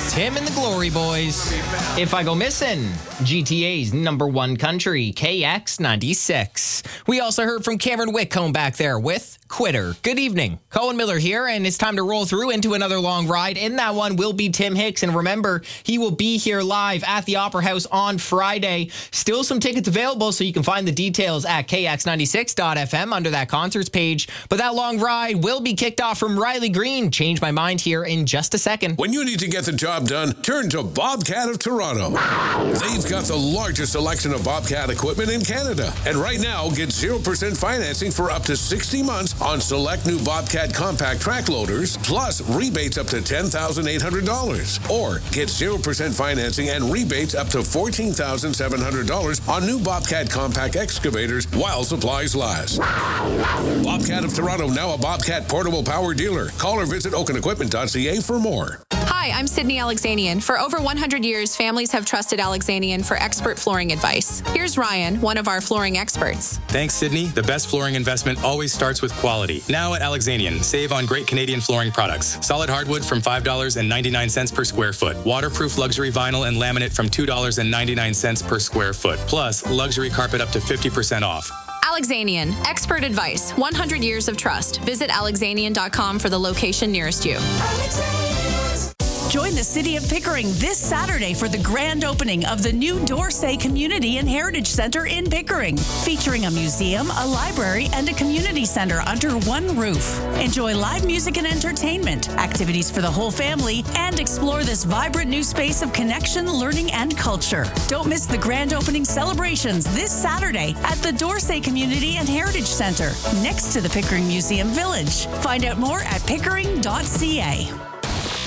Tim and the Glory Boys. If I Go Missing, GTA's number one country, KX96. We also heard from Cameron Whitcomb back there with Quitter. Good evening. Cohen Miller here, and it's time to roll through into another long ride. In that one will be Tim Hicks, and remember, he will be here live at the Opera House on Friday. Still some tickets available, so you can find the details at kx96.fm under that concerts page. But that long ride will be kicked off from Riley Green. Change my mind here in just a second. When you need to get the job done, turn to Bobcat of Toronto. They've got the largest selection of Bobcat equipment in Canada. And right now, get 0% financing for up to 60 months on select new Bobcat compact track loaders, plus rebates up to $10,800. Or get 0% financing and rebates up to $14,700 on new Bobcat compact excavators while supplies last. Bobcat of Toronto, now a Bobcat portable power dealer. Call or visit oakenequipment.ca for more. Hi, I'm Sydney Alexanian. For over 100 years, families have trusted Alexanian for expert flooring advice. Here's Ryan, one of our flooring experts. Thanks, Sydney. The best flooring investment always starts with quality. Now at Alexanian, save on great Canadian flooring products. Solid hardwood from $5.99 per square foot. Waterproof luxury vinyl and laminate from $2.99 per square foot. Plus, luxury carpet up to 50% off. Alexanian, expert advice, 100 years of trust. Visit alexanian.com for the location nearest you. Join the City of Pickering this Saturday for the grand opening of the new Dorsey Community and Heritage Center in Pickering, featuring a museum, a library, and a community center under one roof. Enjoy live music and entertainment, activities for the whole family, and explore this vibrant new space of connection, learning, and culture. Don't miss the grand opening celebrations this Saturday at the Dorsey Community and Heritage Center, next to the Pickering Museum Village. Find out more at pickering.ca.